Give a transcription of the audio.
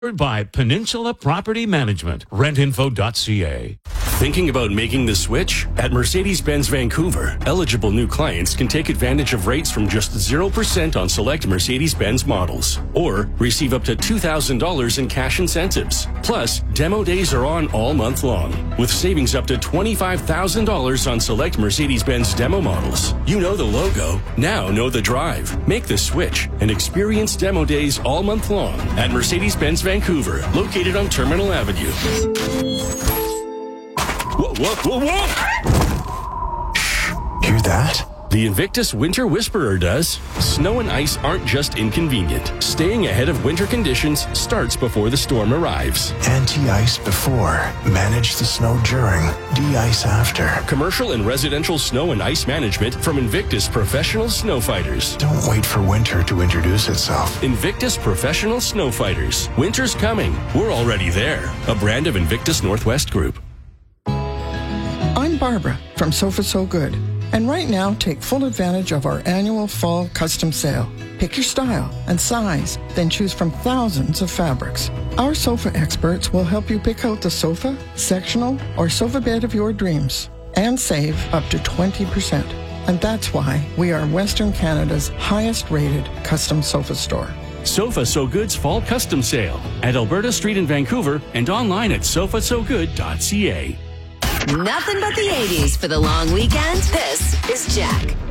By Peninsula Property Management. Rentinfo.ca. Thinking about making the switch? At Mercedes-Benz Vancouver, eligible new clients can take advantage of rates from just 0% on select Mercedes-Benz models, or receive up to $2,000 in cash incentives. Plus, demo days are on all month long, with savings up to $25,000 on select Mercedes-Benz demo models. You know the logo, now know the drive. Make the switch and experience demo days all month long at Mercedes-Benz Vancouver, located on Terminal Avenue. Whoa, whoa, whoa, whoa! Hear that? The Invictus Winter Whisperer does. Snow and ice aren't just inconvenient. Staying ahead of winter conditions starts before the storm arrives. Anti-ice before. Manage the snow during. De-ice after. Commercial and residential snow and ice management from Invictus Professional Snow Fighters. Don't wait for winter to introduce itself. Invictus Professional Snow Fighters. Winter's coming. We're already there. A brand of Invictus Northwest Group. I'm Barbara from Sofa So Good. And right now, take full advantage of our annual fall custom sale. Pick your style and size, then choose from thousands of fabrics. Our sofa experts will help you pick out the sofa, sectional, or sofa bed of your dreams and save up to 20%. And that's why we are Western Canada's highest-rated custom sofa store. Sofa So Good's fall custom sale at Alberta Street in Vancouver and online at sofasogood.ca. Nothing but the 80s for the long weekend. This is Jack.